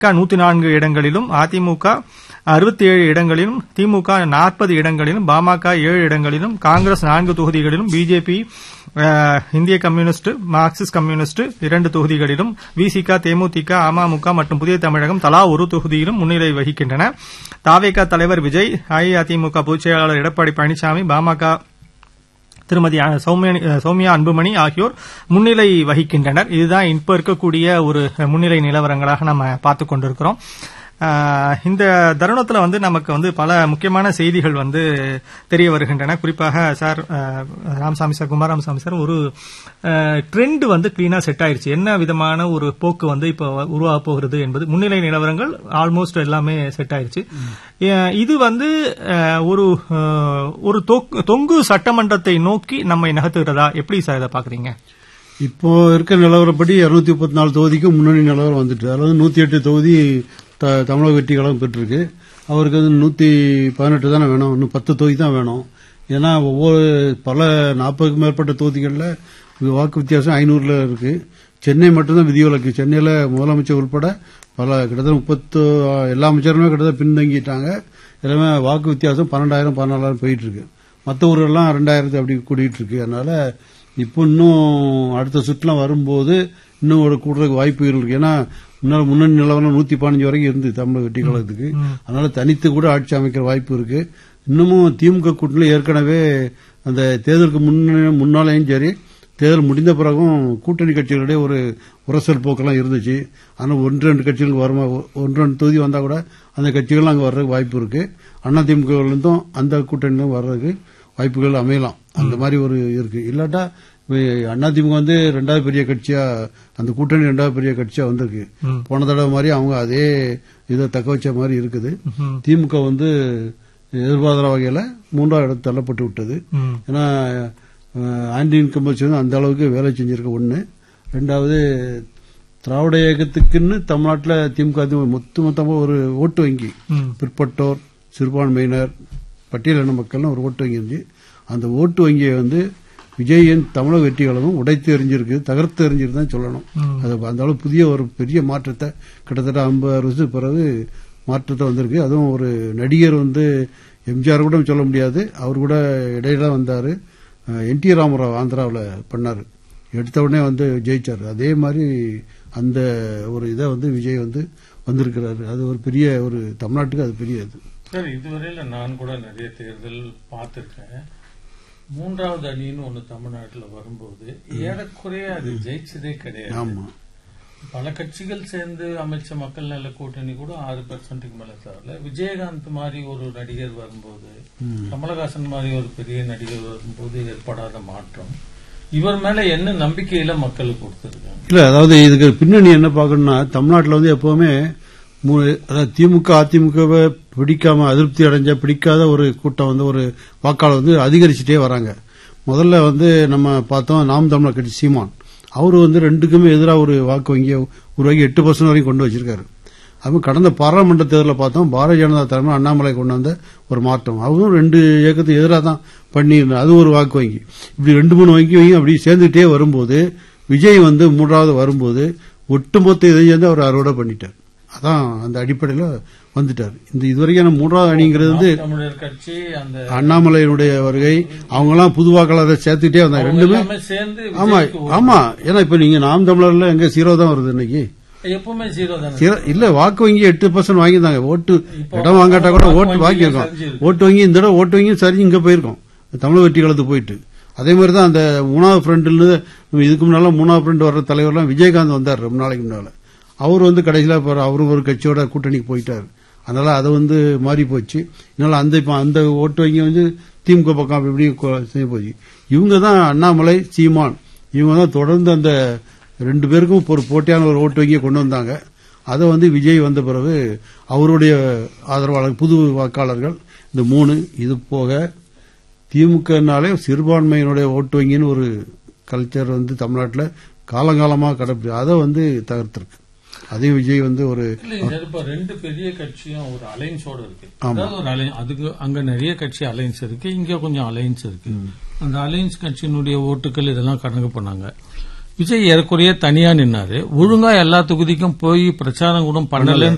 104 இடங்களிலும், அதிமுக 67 இடங்களிலும், திமுக 40 இடங்களிலும், பாமக 7 இடங்களிலும், காங்கிரஸ் 4 தொகுதிகளிலும், பிஜேபி, இந்திய கம்யூனிஸ்ட், மார்க்சிஸ்ட் கம்யூனிஸ்ட் 2 தொகுதிகளிலும், விசிக, தேமுதிக, அமமுக மற்றும் புதிய தமிழகம் தலா ஒரு தொகுதியிலும் முன்னிலை வகிக்கின்றன. தாவேகா தலைவர் விஜய், அஇஅதிமுக பொதுச் செயலாளர் எடப்பாடி பழனிசாமி, பாமக திருமதி சௌமியா அன்புமணி ஆகியோர் முன்னிலை வகிக்கின்றனர். இதுதான் இப்ப இருக்கக்கூடிய ஒரு முன்னிலை நிலவரங்களாக நம்ம பார்த்துக் கொண்டிருக்கிறோம். இந்த தருணத்தில் நமக்கு பல முக்கியமான செய்திகள் தெரிய வருகின்றன. குறிப்பாக sir Ramasamy sir, Kumararamasamy sir, ஒரு ட்ரெண்ட் கிளீனா செட் ஆயிருச்சு. என்ன விதமான ஒரு போக்கு இப்ப உருவாக போகிறது என்பது முன்னிலை நிலவரங்கள் ஆல்மோஸ்ட் எல்லாமே செட் ஆயிருச்சு. இது ஒரு தொங்கு சட்டமன்றத்தை நோக்கி நம்மை நகர்த்துகிறதா? எப்படி சார் இதை பாக்குறீங்க? இப்போ இருக்க நிலவரப்படி 234 தொகுதிக்கு முன்னணி நிலவரம் வந்துட்டு, அதாவது 108 தொகுதி தமிழக வெற்றி கழகம் பெற்றிருக்கு. அவருக்கு 118 தானே வேணும், இன்னும் 10 தொகுதி தான் வேணும். ஏன்னா ஒவ்வொரு பல 40க்கும் மேற்பட்ட தொகுதிகளில் வாக்கு வித்தியாசம் 500 இருக்கு. சென்னை மட்டும்தான் விதிவிலக்கு. சென்னையில் முதலமைச்சர் உட்பட கிட்டத்தட்ட 30 எல்லா அமைச்சருமே கிட்டத்தட்ட பின்தங்கிட்டாங்க. எல்லாமே வாக்கு வித்தியாசம் 12,000 14,000 போயிட்டு இருக்கு. மற்ற ஊரெல்லாம் 2,000 அப்படி கூடிட்டு இருக்கு. அதனால இப்போ இன்னும் அடுத்த சுற்றுலாம் வரும்போது இன்னும் ஒரு கூடுறதுக்கு வாய்ப்புகள் இருக்கு. ஏன்னா முன்னணி நிலவரம் 115 வரைக்கும் இருந்து தமிழக வெற்றி கழகத்துக்கு. அதனால தனித்து கூட ஆட்சி அமைக்கிற வாய்ப்பு இருக்கு. இன்னமும் திமுக கூட்டணியில் ஏற்கனவே அந்த தேர்தலுக்கு முன்னாலேயும் சரி, தேர்தல் முடிந்த பிறகும் கூட்டணி கட்சிகளுடைய ஒரு உரசல் போக்கெல்லாம் இருந்துச்சு. ஆனால் 1-2 கட்சிகளுக்கு வருமா, 1-2 தொகுதி வந்தா கூட அந்த கட்சிகள் அங்கே வர்றதுக்கு வாய்ப்பு இருக்கு. அண்ணா திமுகவிலிருந்தும் அந்த கூட்டணியிலும் வர்றதுக்கு வாய்ப்புகள் அமையலாம். அந்த மாதிரி ஒரு இருக்கு. இல்லாட்டா அதிமுக 2வது பெரிய கட்சியா, அந்த கூட்டணி 2வது பெரிய கட்சியா வந்திருக்கு. போன தடவை மாதிரி அவங்க அதே இதை தக்க வச்ச மாதிரி இருக்குது. திமுக எதிர்பாராத வகையில 3வது இடத்து தள்ளப்பட்டு விட்டது. ஏன்னா ஆன்டி இன்கம்பல்சி அந்த அளவுக்கு வேலை செஞ்சிருக்க. 1. 2வது திராவிட இயக்கத்துக்குன்னு தமிழ்நாட்டில் திமுக மொத்தமா ஒரு ஓட்டு வங்கி, பிற்பட்டோர், சிறுபான்மையினர், பட்டியலின மக்கள்னு ஒரு ஓட்டு வங்கி இருந்துச்சு. அந்த ஓட்டு வங்கியை விஜயின் தமிழக வெற்றி கழகம் உடைத்து எறிஞ்சிருக்கு, தகர்த்து எறிஞ்சிருக்கு தான் சொல்லணும். அது அந்த அளவு புதிய ஒரு பெரிய மாற்றத்தை கிட்டத்தட்ட 50 வருஷத்துக்கு பிறகு மாற்றத்தை வந்திருக்கு. அதுவும் ஒரு நடிகர் எம்ஜிஆர் கூட சொல்ல முடியாது, அவர் கூட இடையில வந்தாரு. NT ராமராவ் ஆந்திராவில் பண்ணாரு, எடுத்த உடனே ஜெயிச்சாரு. அதே மாதிரி அந்த ஒரு இதை விஜய் வந்திருக்கிறாரு. அது ஒரு பெரிய ஒரு தமிழ்நாட்டுக்கு அது பெரிய இது. சார், இதுவரையில நான் கூட நிறைய தேர்தல் பார்த்திருக்கேன். 3வது அணின்னு ஒண்ணு தமிழ்நாட்டில் வரும்போது ஏறக்குறைய அது ஜெயிச்சதே கிடையாது. பல கட்சிகள் சேர்ந்து அமைச்ச மக்கள் நல கூட்டணி கூட 6% மேல தரல. விஜயகாந்த் மாதிரி ஒரு நடிகர் வரும்போது, கமலஹாசன் மாதிரி ஒரு பெரிய நடிகர் வரும்போது ஏற்படாத மாற்றம் இவர் மேல என்ன நம்பிக்கையில மக்களுக்கு கொடுத்திருக்காங்க? இல்ல, அதாவது இதுக்கு பின்னணி என்ன பார்க்கணும்னா, தமிழ்நாட்டில் எப்பவுமே திமுக அதிமுகவை பிடிக்காம அதிருப்தி அடைஞ்ச பிடிக்காத ஒரு கூட்டம் ஒரு வாக்காளர் அதிகரிச்சுட்டே வராங்க. முதல்ல நம்ம பார்த்தோம் நாம் தமிழர் கட்சி சீமான், அவரு 2க்குமே எதிராக ஒரு வாக்கு வங்கியை உருவாக்கி 8% வரைக்கும் கொண்டு வச்சிருக்காரு. அது கடந்த பாராளுமன்ற தேர்தலில் பார்த்தோம், பாரதிய ஜனதா தலைமை அண்ணாமலை கொண்டு வந்த ஒரு மாற்றம். அவரும் 2 இயக்கத்துக்கு எதிராக தான் பண்ணியிருந்தார். அது ஒரு வாக்கு வங்கி. இப்படி 2-3 வங்கி அப்படி சேர்ந்துட்டே வரும்போது விஜய் 3வது வரும்போது ஒட்டுமொத்த இதை சேர்ந்து அவர் அறுவடை பண்ணிட்டார். அதான் அந்த அடிப்படையில் வந்துட்டார். இதுவரைக்கும் 3வது அணிங்கிறது அண்ணாமலையினுடைய வருகை, அவங்கெல்லாம் புது வாக்காளரை சேர்த்துட்டே வந்தாங்க. 2மே ஆமா. ஏன்னா இப்ப நீங்க நாம் தமிழர்ல எங்க 0 தான் வருது இன்னைக்கு. எப்பவுமே 0 தான் இல்ல. வாக்கு வங்கி 8% வாங்கியிருந்தாங்க. ஓட்டு இடம் வாங்காட்டா கூட ஓட்டு வாங்கியிருக்கோம். ஓட்டு வங்கி இந்த தடவை ஓட்டு வங்கி சரி இங்க போயிருக்கோம், தமிழக வெற்றி கழகத்துக்கு போயிட்டு. அதே மாதிரி தான் அந்த 3வது ஃப்ரண்ட், இதுக்கு முன்னால 3வது ஃப்ரண்ட் வர்ற தலைவர்லாம் விஜயகாந்த் வந்தார் ரொம்ப நாளைக்கு முன்னால. அவர் கடைசியில அவரும் ஒரு கட்சியோட கூட்டணிக்கு போயிட்டாரு. அதனால அது மாறி போச்சு. அதனால அந்த ஓட்டு வங்கி திமுக பக்கம் எப்படி செய்ய போச்சு. இவங்க தான் அண்ணாமலை, சீமான், இவங்க தான் தொடர்ந்து அந்த 2 பேருக்கும் ஒரு போட்டியான ஒரு ஓட்டு வங்கியை கொண்டு வந்தாங்க. அதை விஜய் வந்த பிறகு அவருடைய ஆதரவாளர், புது வாக்காளர்கள் இந்த 3, இது போக திமுகனாலே சிறுபான்மையினுடைய ஓட்டு வங்கின்னு ஒரு கல்ச்சர் தமிழ்நாட்டில் காலங்காலமாக கடைபிடி, அதை தகர்த்திருக்கு. அதே விஜய் ஒரு 2 பெரிய கட்சியும் ஒரு அலைன்ஸோட இருக்கு. அதாவது அதுக்கு அங்க நிறைய கட்சி அலைன்ஸ் இருக்கு, இங்க கொஞ்சம் அலைன்ஸ் இருக்கு. அந்த அலைன்ஸ் கட்சியினுடைய ஓட்டுகள் இதெல்லாம் கணக்கு பண்ணாங்க. விஜய் ஏறக்குறைய தனியா நின்னாரு. ஒழுங்கா எல்லா தொகுதிக்கும் போய் பிரச்சாரம் கூட பண்ணல.